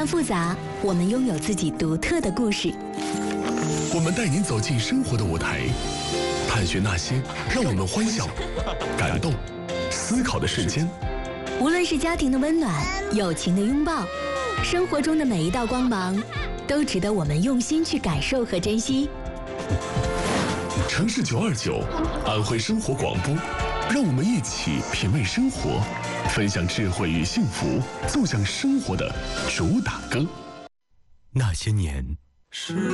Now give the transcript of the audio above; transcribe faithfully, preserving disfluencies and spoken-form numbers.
管复杂，我们拥有自己独特的故事。 我们带您走进生活的舞台，探寻那些让我们欢笑、感动、思考的瞬间。 无论是家庭的温暖、友情的拥抱，生活中的每一道光芒，都值得我们用心去感受和珍惜。 城市九二九，安徽生活广播，让我们一起品味生活，分享智慧与幸福，奏响生活的主打歌。 那些年。是